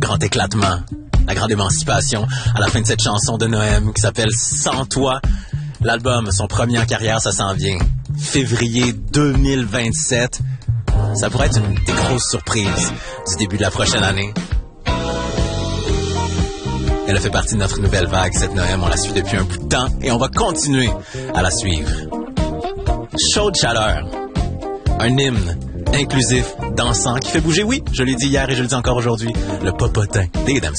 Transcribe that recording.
grand éclatement, la grande émancipation à la fin de cette chanson de Noël qui s'appelle Sans toi. L'album, son premier en carrière, ça s'en vient. Février 2027. Ça pourrait être une des grosses surprises du début de la prochaine année. Elle a fait partie de notre nouvelle vague, cette Noël. On la suit depuis un bout de temps et on va continuer à la suivre. Chaude chaleur. Un hymne inclusif, dansant, qui fait bouger, oui, je l'ai dit hier et je le dis encore aujourd'hui, le popotin des Dames.